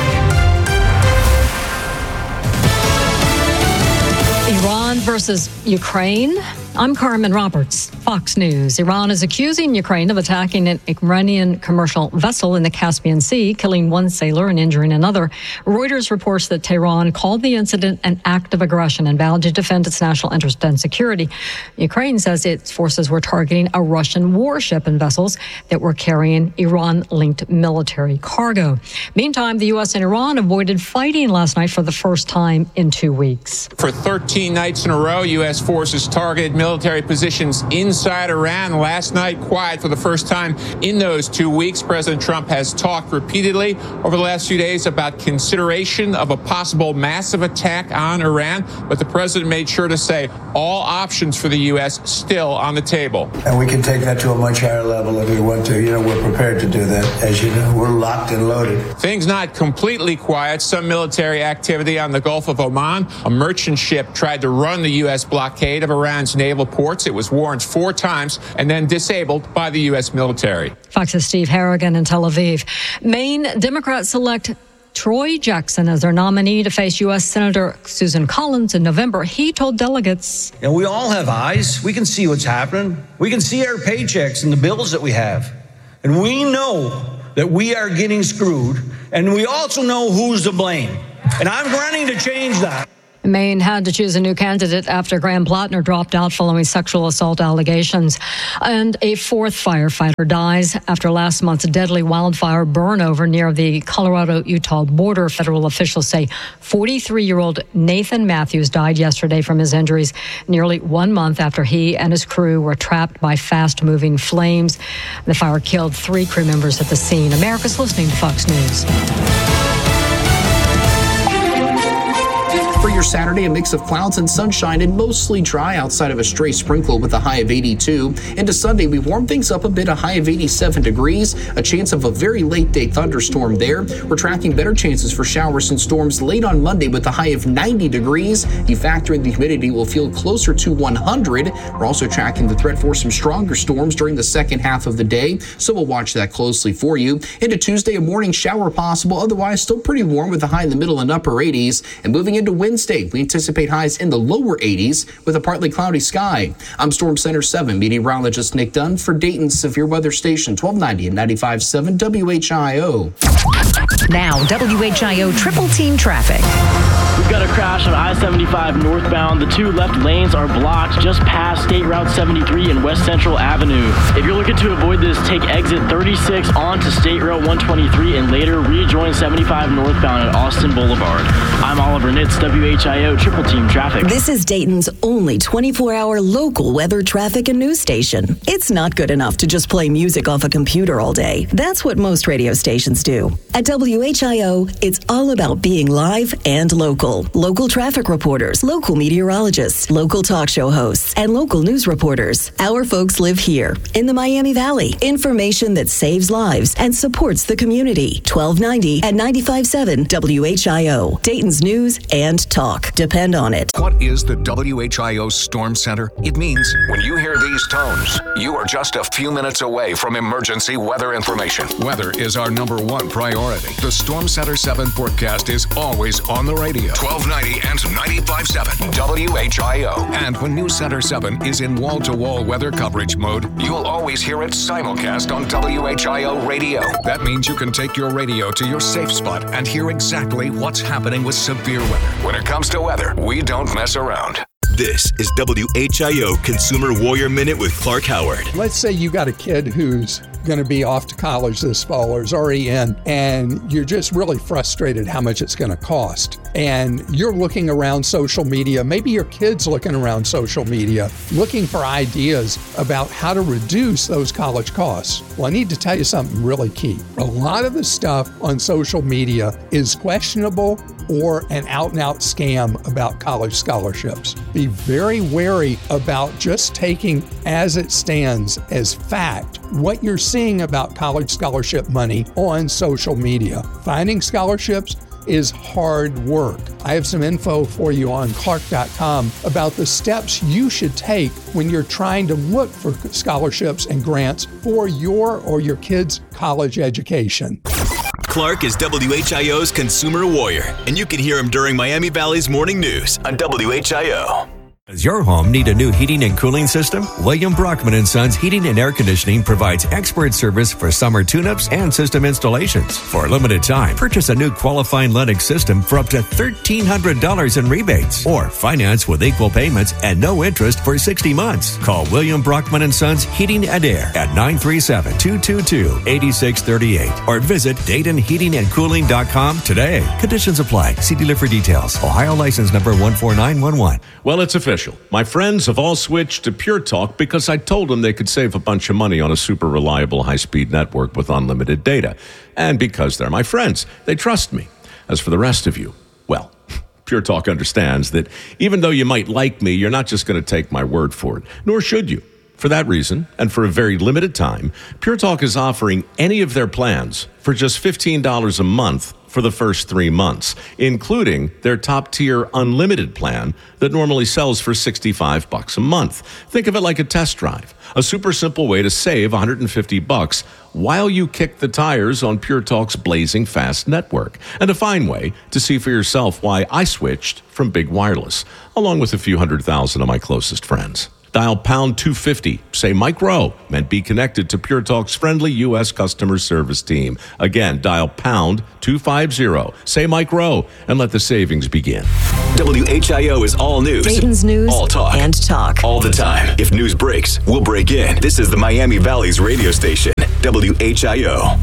Iran versus Ukraine. I'm Carmen Roberts, Fox News. Iran is accusing Ukraine of attacking an Iranian commercial vessel in the Caspian Sea, killing one sailor and injuring another. Reuters reports that Tehran called the incident an act of aggression and vowed to defend its national interest and security. Ukraine says its forces were targeting a Russian warship and vessels that were carrying Iran-linked military cargo. Meantime, the U S and Iran avoided fighting last night for the first time in two weeks. For thirteen nights in a row, U S forces targeted military military positions inside Iran. Last night, quiet for the first time in those two weeks. President Trump has talked repeatedly over the last few days about consideration of a possible massive attack on Iran, but the president made sure to say all options for the U S still on the table. And we can take that to a much higher level if we want to. You know, we're prepared to do that. As you know, we're locked and loaded. Things not completely quiet. Some military activity on the Gulf of Oman. A merchant ship tried to run the U S blockade of Iran's naval ports. It was warned four times and then disabled by the U S military. Fox's Steve Harrigan in Tel Aviv. Maine Democrats select Troy Jackson as their nominee to face U S Senator Susan Collins in November. He told delegates, and we all have eyes. We can see what's happening. We can see our paychecks and the bills that we have. And we know that we are getting screwed. And we also know who's to blame. And I'm running to change that. Maine had to choose a new candidate after Graham Plattner dropped out following sexual assault allegations. And a fourth firefighter dies after last month's deadly wildfire burn over near the Colorado-Utah border. Federal officials say forty-three-year-old Nathan Matthews died yesterday from his injuries nearly one month after he and his crew were trapped by fast-moving flames. The fire killed three crew members at the scene. America's listening to Fox News. For your Saturday, a mix of clouds and sunshine and mostly dry outside of a stray sprinkle with a high of eighty-two. Into Sunday, we warm things up a bit, a high of eighty-seven degrees, a chance of a very late day thunderstorm there. We're tracking better chances for showers and storms late on Monday with a high of ninety degrees. You factor in the humidity, will feel closer to one hundred. We're also tracking the threat for some stronger storms during the second half of the day, so we'll watch that closely for you. Into Tuesday, a morning shower possible, otherwise still pretty warm with a high in the middle and upper eighties. And moving into Wednesday, we anticipate highs in the lower eighties with a partly cloudy sky. I'm Storm Center seven meteorologist Nick Dunn for Dayton's Severe Weather Station, twelve ninety and ninety-five point seven W H I O. Now, W H I O triple team traffic. We've got a crash on I seventy-five northbound. The two left lanes are blocked just past State Route seventy-three and West Central Avenue. If you're looking to avoid this, take exit thirty-six onto State Route one twenty-three and later rejoin seventy-five northbound at Austin Boulevard. I'm Oliver Nitz, W H I O Triple Team Traffic. This is Dayton's only twenty-four hour local weather, traffic, and news station. It's not good enough to just play music off a computer all day. That's what most radio stations do. At W H I O, it's all about being live and local. Local traffic reporters, local meteorologists, local talk show hosts, and local news reporters. Our folks live here in the Miami Valley. Information that saves lives and supports the community. twelve ninety and ninety-five point seven W H I O. Dayton's news and talk. Depend on it. What is the W H I O Storm Center? It means when you hear these tones, you are just a few minutes away from emergency weather information. Weather is our number one priority. The Storm Center seven forecast is always on the radio. twelve ninety and ninety-five point seven W H I O. And when News Center seven is in wall-to-wall weather coverage mode, you'll always hear it simulcast on W H I O radio. That means you can take your radio to your safe spot and hear exactly what's happening with severe weather. When it comes to weather, we don't mess around. This is W H I O Consumer Warrior Minute with Clark Howard. Let's say you got a kid who's going to be off to college this fall or is already in, and you're just really frustrated how much it's going to cost. And you're looking around social media, maybe your kid's looking around social media, looking for ideas about how to reduce those college costs. Well, I need to tell you something really key. A lot of the stuff on social media is questionable or an out-and-out scam about college scholarships. Be very wary about just taking as it stands as fact what you're seeing about college scholarship money on social media. Finding scholarships is hard work. I have some info for you on Clark dot com about the steps you should take when you're trying to look for scholarships and grants for your or your kids' college education. Clark is W H I O's Consumer Warrior, and you can hear him during Miami Valley's Morning News on W H I O. Does your home need a new heating and cooling system? William Brockman and Sons Heating and Air Conditioning provides expert service for summer tune-ups and system installations. For a limited time, purchase a new qualifying Lennox system for up to thirteen hundred dollars in rebates, or finance with equal payments and no interest for sixty months. Call William Brockman and Sons Heating and Air at nine three seven, two two two, eight six three eight or visit Dayton Heating and Cooling dot com today. Conditions apply. See dealer for details. Ohio license number one four nine one one. Well, it's official. official. My friends have all switched to Pure Talk because I told them they could save a bunch of money on a super reliable high-speed network with unlimited data. And because they're my friends, they trust me. As for the rest of you, well, Pure Talk understands that even though you might like me, you're not just going to take my word for it, nor should you. For that reason, and for a very limited time, Pure Talk is offering any of their plans for just fifteen dollars a month for the first three months, including their top-tier unlimited plan that normally sells for sixty-five bucks a month. Think of it like a test drive, a super simple way to save one hundred fifty bucks while you kick the tires on Pure Talk's blazing fast network, and a fine way to see for yourself why I switched from Big Wireless, along with a few hundred thousand of my closest friends. Dial pound two fifty, say Mike Rowe, and be connected to Pure Talk's friendly U S customer service team. Again, dial pound two fifty, say Mike Rowe, and let the savings begin. W H I O is all news. Dayton's news all talk. and talk. All the time. If news breaks, we'll break in. This is the Miami Valley's radio station, W H I O.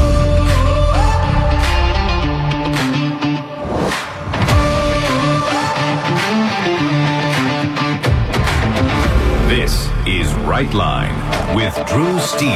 This is Right Line with Drew Steele.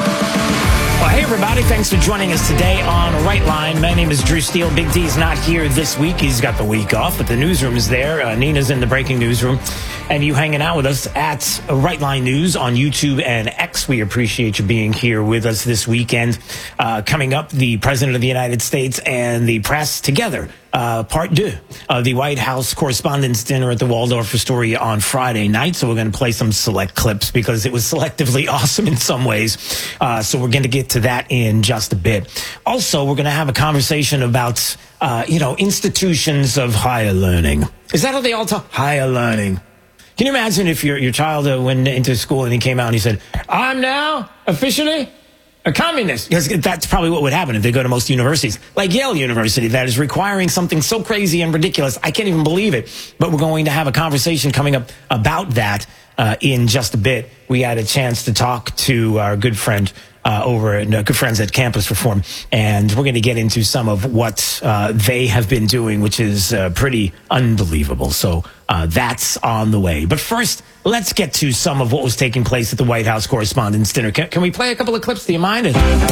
Well, hey, everybody. Thanks for joining us today on Right Line. My name is Drew Steele. Big D's not here this week. He's got the week off, but the newsroom is there. Uh, Nina's in the breaking newsroom. And you hanging out with us at Right Line News on YouTube and X. We appreciate you being here with us this weekend. Uh, coming up, the President of the United States and the press together. Uh, part two of the White House Correspondents' Dinner at the Waldorf Astoria on Friday night. So we're going to play some select clips because it was selectively awesome in some ways. Uh, so we're going to get to that in just a bit. Also, we're going to have a conversation about, uh, you know, institutions of higher learning. Is that how they all talk? Higher learning. Can you imagine if your your child uh, went into school and he came out and he said, I'm now officially a communist? Because that's probably what would happen if they go to most universities, like Yale University, that is requiring something so crazy and ridiculous. I can't even believe it. But we're going to have a conversation coming up about that uh, in just a bit. We had a chance to talk to our good friend uh, over at uh, good friends at Campus Reform, and we're going to get into some of what uh, they have been doing, which is uh, pretty unbelievable. So uh, that's on the way. But first, let's get to some of what was taking place at the White House Correspondents' Dinner. Can, can we play a couple of clips? Do you mind?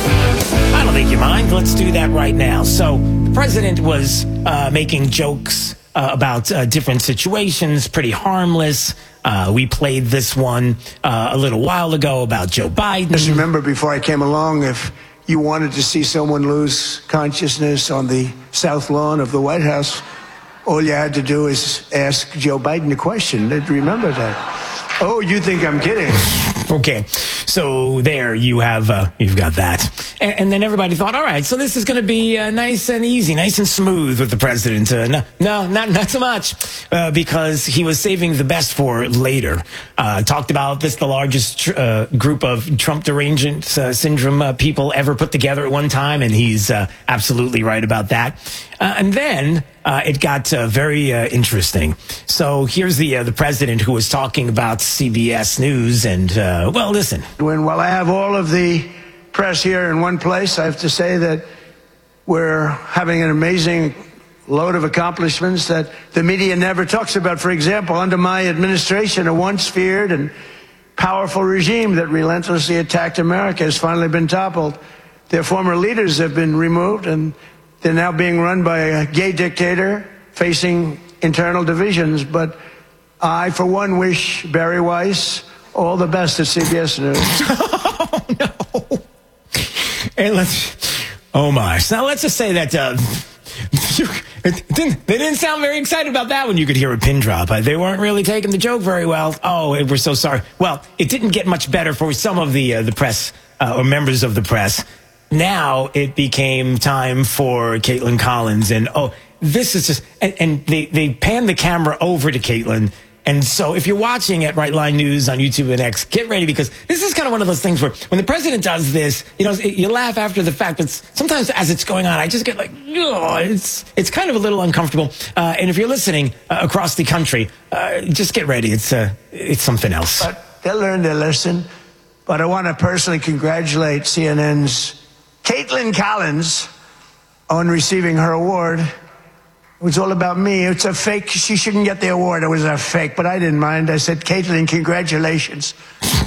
I don't think you mind. Let's do that right now. So the president was uh, making jokes uh, about uh, different situations, pretty harmless. Uh, we played this one uh, a little while ago about Joe Biden. Just remember, before I came along, if you wanted to see someone lose consciousness on the south lawn of the White House, all you had to do is ask Joe Biden a question. They'd remember that. Oh, you think I'm kidding? Okay, so there you have, uh, you've got that. And, and then everybody thought, all right, so this is going to be uh, nice and easy, nice and smooth with the president. Uh, no, no, not, not so much, uh, because he was saving the best for later. Uh, talked about this, the largest tr- uh, group of Trump derangement uh, syndrome uh, people ever put together at one time, and he's uh, absolutely right about that. Uh, and then uh, it got uh, very uh, interesting. So here's the uh, the president who was talking about C B S News, and uh, well, listen. When while I have all of the press here in one place, I have to say that we're having an amazing load of accomplishments that the media never talks about. For example, under my administration, a once feared and powerful regime that relentlessly attacked America has finally been toppled. Their former leaders have been removed, and they're now being run by a gay dictator facing internal divisions. But I, for one, wish Barry Weiss all the best at C B S News. Oh, no. And let's, oh my. So now let's just say that uh, you, it didn't, they didn't sound very excited about that when you could hear a pin drop. Uh, they weren't really taking the joke very well. Oh, we're so sorry. Well, it didn't get much better for some of the, uh, the press uh, or members of the press. Now it became time for Caitlin Collins, and oh, this is just, and, and they, they panned the camera over to Caitlin. And so if you're watching at Right Line News on YouTube and X, get ready, because this is kind of one of those things where when the president does this, you know, you laugh after the fact, but sometimes as it's going on, I just get like, oh, it's it's kind of a little uncomfortable. Uh, and if you're listening uh, across the country, uh, just get ready. It's uh, it's something else. But they'll learn their lesson. But I want to personally congratulate C N N's Caitlin Collins on receiving her award. It was all about me. It's a fake. She shouldn't get the award. It was a fake, but I didn't mind. I said, Caitlin, congratulations.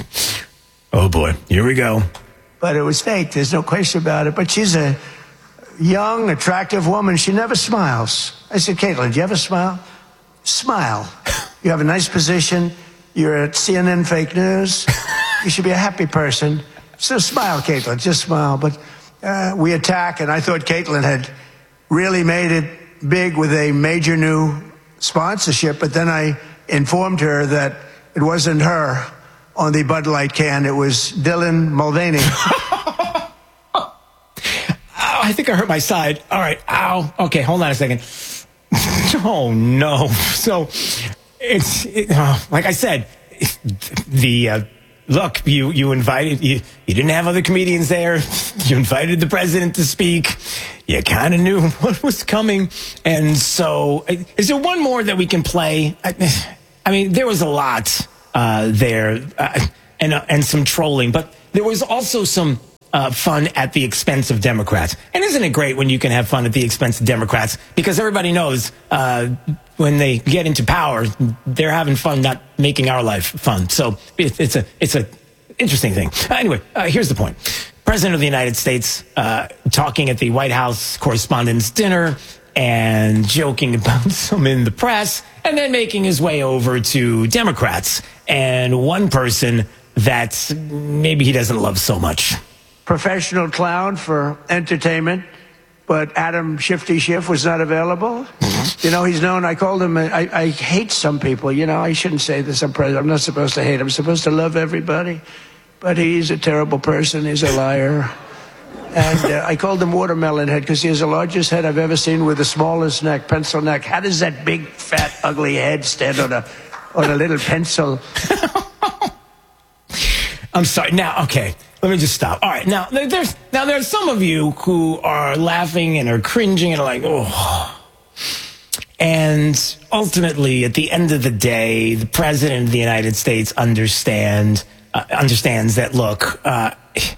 Oh, boy. Here we go. But it was fake. There's no question about it. But she's a young, attractive woman. She never smiles. I said, Caitlin, do you ever smile? Smile. You have a nice position. You're at C N N Fake News. You should be a happy person. So smile, Caitlin. Just smile. But uh, we attack, and I thought Caitlin had really made it big with a major new sponsorship. But then I informed her that it wasn't her on the Bud Light can. It was Dylan Mulvaney. Oh, I think I hurt my side. All right. Ow. Okay, hold on a second. Oh, no. So, it's, it, uh, like I said, the, uh, look, you, you invited, you, you didn't have other comedians there. You invited the president to speak. You kind of knew what was coming. And so, is there one more that we can play? I, I mean, there was a lot uh, there uh, and, uh, and some trolling, but there was also some Uh, fun at the expense of Democrats. And isn't it great when you can have fun at the expense of Democrats? Because everybody knows uh, when they get into power, they're having fun not making our life fun. So it, it's a it's a interesting thing. Uh, anyway, uh, here's the point. President of the United States uh, talking at the White House Correspondents' Dinner and joking about some in the press, and then making his way over to Democrats and one person that maybe he doesn't love so much. Professional clown for entertainment, but Adam Shifty Schiff was not available. You know, he's known, I called him, I, I hate some people, you know, I shouldn't say this, I'm president, I'm not supposed to hate, I'm supposed to love everybody, but he's a terrible person, he's a liar. And uh, I called him Watermelon Head because he has the largest head I've ever seen with the smallest neck, pencil neck. How does that big, fat, ugly head stand on a, on a little pencil? I'm sorry, now, okay. Let me just stop. All right, now there's now there's some of you who are laughing and are cringing and are like, oh. And ultimately, at the end of the day, the president of the United States understand uh, understands that. Look, uh,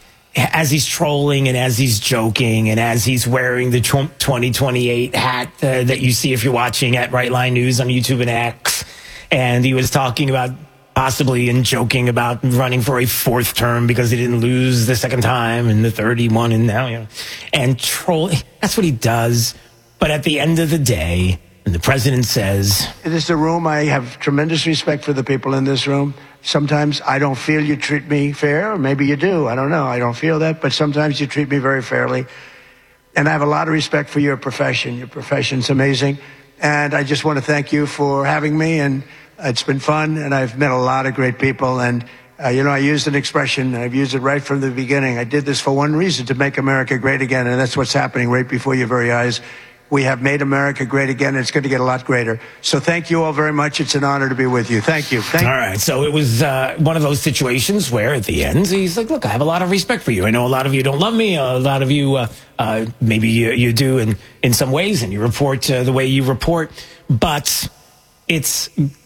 as he's trolling and as he's joking and as he's wearing the Trump twenty twenty-eight hat uh, that you see if you're watching at Right Line News on YouTube and X, and he was talking about. Possibly and joking about running for a fourth term because he didn't lose the second time and the third he won and now, you know, and troll. That's what he does. But at the end of the day, and the president says, this is a room. I have tremendous respect for the people in this room. Sometimes I don't feel you treat me fair, or maybe you do. I don't know. I don't feel that, but sometimes you treat me very fairly. And I have a lot of respect for your profession. Your profession's amazing. And I just want to thank you for having me, and it's been fun, and I've met a lot of great people. And, uh, you know, I used an expression, I've used it right from the beginning. I did this for one reason, to make America great again, and that's what's happening right before your very eyes. We have made America great again, and it's going to get a lot greater. So thank you all very much. It's an honor to be with you. Thank you. Thank all right, so it was uh, one of those situations where at the end, he's like, look, I have a lot of respect for you. I know a lot of you don't love me. A lot of you, uh, uh, maybe you, you do in, in some ways, and you report uh, the way you report. But it's...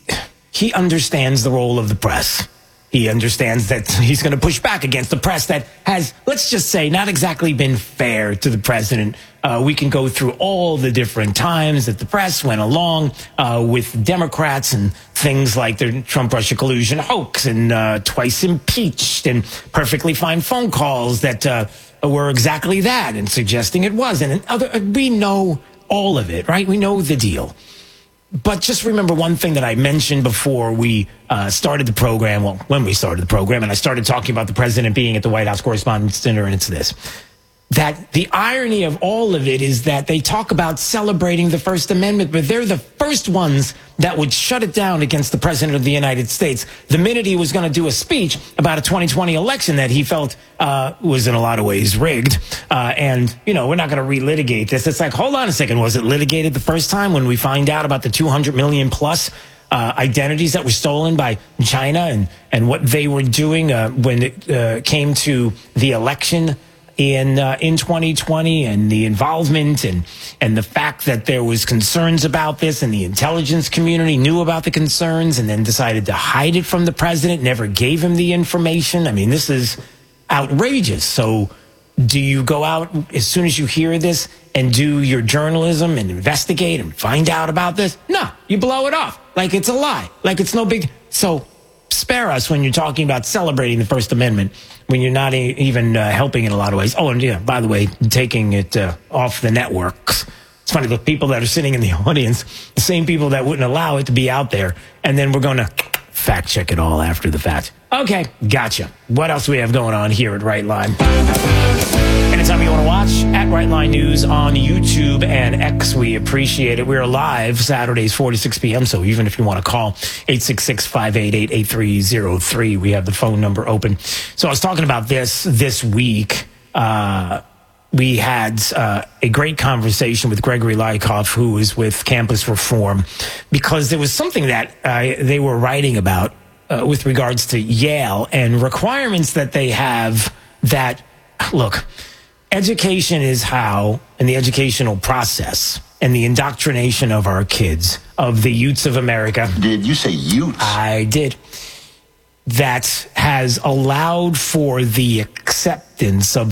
He understands the role of the press. He understands that he's going to push back against the press that has, let's just say, not exactly been fair to the president. Uh, we can go through all the different times that the press went along uh, with Democrats and things like the Trump-Russia collusion hoax and uh, twice impeached and perfectly fine phone calls that uh, were exactly that and suggesting it wasn't. And other, we know all of it, right? We know the deal. But just remember one thing that I mentioned before we uh, started the program, well, when we started the program, and I started talking about the president being at the White House Correspondents' Dinner, and it's this. That the irony of all of it is that they talk about celebrating the First Amendment, but they're the first ones that would shut it down against the president of the United States the minute he was going to do a speech about a twenty twenty election that he felt uh, was in a lot of ways rigged. Uh, and, you know, we're not going to relitigate this. It's like, hold on a second. Was it litigated the first time when we find out about the two hundred million plus uh, identities that were stolen by China and, and what they were doing uh, when it uh, came to the election in uh, in twenty twenty, and the involvement and and the fact that there was concerns about this, and the intelligence community knew about the concerns and then decided to hide it from the president, never gave him the information. I mean, this is outrageous. So do you go out as soon as you hear this and do your journalism and investigate and find out about this? No, you blow it off like it's a lie, like it's no big. So spare us when you're talking about celebrating the First Amendment when you're not e- even uh, helping in a lot of ways. Oh, and yeah, by the way, taking it uh, off the networks. It's funny, the people that are sitting in the audience, the same people that wouldn't allow it to be out there, and then we're going to fact check it all after the fact. Okay, gotcha. What else do we have going on here at Right Line? Anytime you want to watch, at Right Line News on YouTube and X, we appreciate it. We're live Saturdays, four to six p.m., so even if you want to call, eight six six, five eight eight, eight three zero three, we have the phone number open. So I was talking about this this week. Uh, we had uh, a great conversation with Gregory Lykoff, who is with Campus Reform, because there was something that uh, they were writing about uh, with regards to Yale and requirements that they have that, look, education is how, and the educational process and the indoctrination of our kids, of the youths of America. Did you say youths? I did. That has allowed for the acceptance of